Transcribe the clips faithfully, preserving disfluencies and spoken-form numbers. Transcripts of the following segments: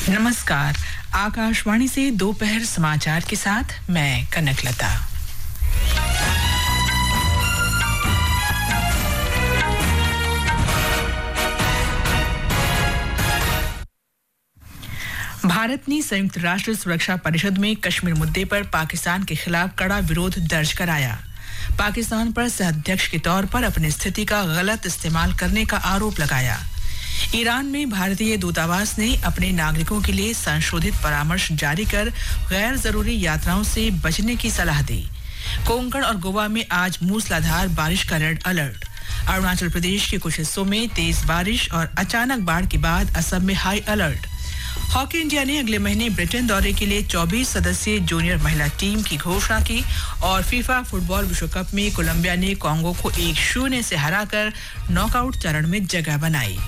नमस्कार, आकाशवाणी से दोपहर समाचार के साथ मैं कनकलता। भारत ने संयुक्त राष्ट्र सुरक्षा परिषद में कश्मीर मुद्दे पर पाकिस्तान के खिलाफ कड़ा विरोध दर्ज कराया। पाकिस्तान पर सह-अध्यक्ष के तौर पर अपनी स्थिति का गलत इस्तेमाल करने का आरोप लगाया। ईरान में भारतीय दूतावास ने अपने नागरिकों के लिए संशोधित परामर्श जारी कर गैर जरूरी यात्राओं से बचने की सलाह दी। कोंकण और गोवा में आज मूसलाधार बारिश का रेड अलर्ट। अरुणाचल प्रदेश के कुछ हिस्सों में तेज बारिश और अचानक बाढ़ के बाद असम में हाई अलर्ट। हॉकी इंडिया ने अगले महीने ब्रिटेन दौरे के लिए चौबीस सदस्यीय जूनियर महिला टीम की घोषणा की और फीफा फुटबॉल विश्व कप में कोलंबिया ने कांगो को एक शून्य से हराकर नॉकआउट चरण में जगह बनाई।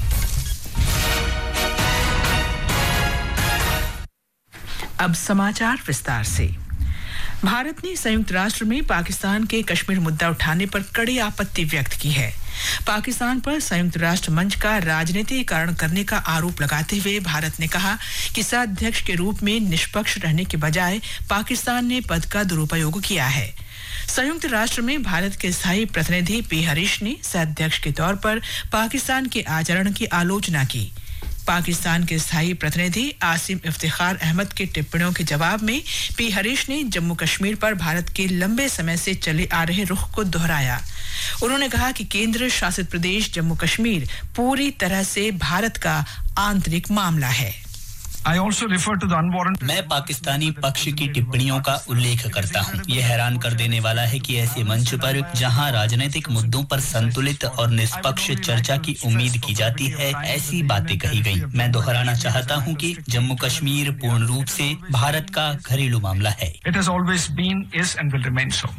अब समाचार विस्तार से। भारत ने संयुक्त राष्ट्र में पाकिस्तान के कश्मीर मुद्दा उठाने पर कड़ी आपत्ति व्यक्त की है। पाकिस्तान पर संयुक्त राष्ट्र मंच का राजनीतिकरण करने का आरोप लगाते हुए भारत ने कहा कि सह-अध्यक्ष के रूप में निष्पक्ष रहने के बजाय पाकिस्तान ने पद का दुरुपयोग किया है। संयुक्त राष्ट्र में भारत के स्थायी प्रतिनिधि पी हरीश ने सह-अध्यक्ष के तौर पर पाकिस्तान के आचरण की आलोचना की। पाकिस्तान के स्थायी प्रतिनिधि आसिम इफ्तिखार अहमद की टिप्पणियों के जवाब में पी हरीश ने जम्मू कश्मीर पर भारत के लंबे समय से चले आ रहे रुख को दोहराया। उन्होंने कहा कि केंद्र शासित प्रदेश जम्मू कश्मीर पूरी तरह से भारत का आंतरिक मामला है। I also refer to the unwarranted... मैं पाकिस्तानी पक्ष की टिप्पणियों का उल्लेख करता हूं। यह हैरान कर देने वाला है कि ऐसे मंच पर जहां राजनीतिक मुद्दों पर संतुलित और निष्पक्ष चर्चा की उम्मीद की जाती है, ऐसी बातें कही गईं। मैं दोहराना चाहता हूं कि जम्मू कश्मीर पूर्ण रूप से भारत का घरेलू मामला है। It has always been, is and will remain so.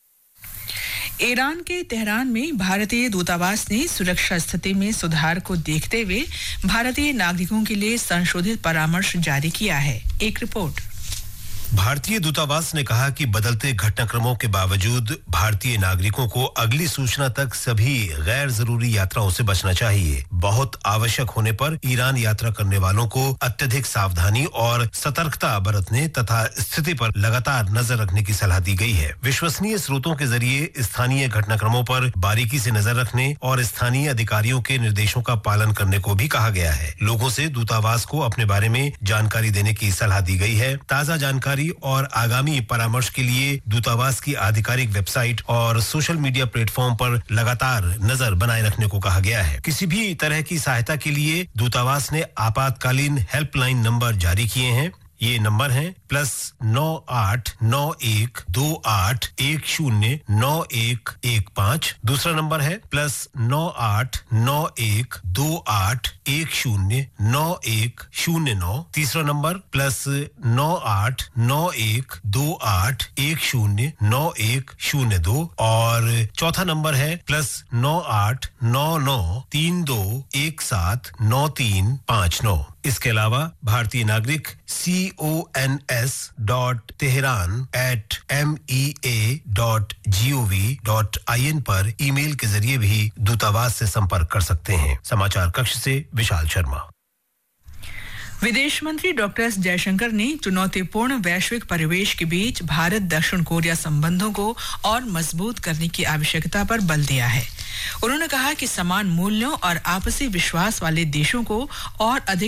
Iran के तेहरान में भारतीय दूतावास ने सुरक्षा स्थिति में सुधार को देखते हुए भारतीय नागरिकों के लिए संशोधित परामर्श जारी किया है। एक रिपोर्ट। भारतीय दूतावास ने कहा कि बदलते घटनाक्रमों के बावजूद भारतीय नागरिकों को अगली सूचना तक सभी गैर जरूरी यात्राओं से बचना चाहिए। बहुत आवश्यक होने पर ईरान यात्रा करने वालों को अत्यधिक सावधानी और सतर्कता बरतने तथा स्थिति पर लगातार नजर रखने की सलाह दी गई है। विश्वसनीय स्रोतों के जरिए स्थानीय घटनाक्रमों पर बारीकी से नजर रखने और स्थानीय अधिकारियों के निर्देशों का पालन करने को भी कहा गया है। लोगों से दूतावास को अपने बारे में जानकारी देने की सलाह दी गई है। ताजा जानकारी और आगामी परामर्श के लिए दूतावास की आधिकारिक वेबसाइट और सोशल मीडिया प्लेटफॉर्म पर लगातार नजर बनाए रखने को कहा गया है। किसी भी तरह की सहायता के लिए दूतावास ने आपातकालीन हेल्पलाइन नंबर जारी किए हैं। ये नंबर है प्लस नौ आठ नौ एक दो आठ एक शून्य नौ एक एक पाँच। दूसरा नंबर है प्लस नौ आठ नौ एक दो आठ एक शून्य नौ एक शून्य नौ। तीसरा नंबर प्लस नौ आठ नौ एक दो आठ एक शून्य नौ एक शून्य दो और चौथा नंबर है प्लस नौ आठ नौ नौ तीन दो एक सात नौ तीन पाँच नौ। इसके अलावा भारतीय नागरिक सी O N S dot Tehran eight M E A dot G O V dot I N पर ईमेल के जरिए भी दूतावास से संपर्क कर सकते हैं। समाचार कक्ष से विशाल शर्मा। विदेश मंत्री डॉक्टर एस जयशंकर ने चुनौतीपूर्ण वैश्विक परिवेश के बीच भारत दक्षिण कोरिया संबंधों को और मजबूत करने की आवश्यकता पर बल दिया है। उन्होंने कहा कि समान मूल्यों और आपसी विश्वास वाले देशों को और अधिक